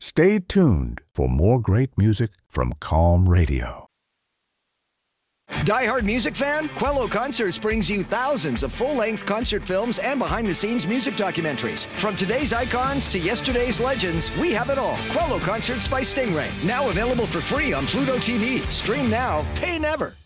Stay tuned for more great music from Calm Radio. Die-hard music fan? Quello Concerts brings you thousands of full-length concert films and behind-the-scenes music documentaries. From today's icons to yesterday's legends, we have it all. Quello Concerts by Stingray. Now available for free on Pluto TV. Stream now, pay never.